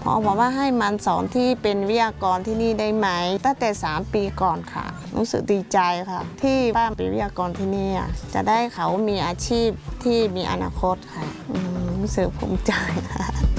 อบอกว่าให้มันสอนที่เป็นวิทยากรที่นี่ได้ไหมตั้งแต่3 ปีก่อนค่ะรู้สึกดีใจค่ะที่ป้าเป็นวิทยากรที่นี่จะได้เขามีอาชีพที่มีอนาคตค่ะรู้สึกภูมิใจค่ะ